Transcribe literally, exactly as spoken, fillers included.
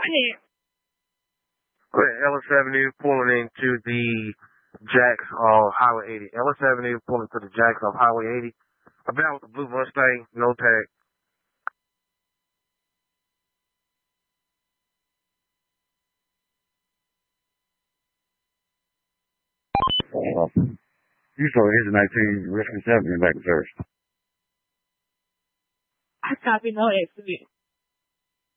ahead. Ellis Avenue pulling into the Jacks off Highway eighty. Ellis Avenue pulling to the Jacks off Highway eighty. About with the blue Mustang, no tag. Uh, you saw his nineteen, Richmond seventy back first. I copy no accident.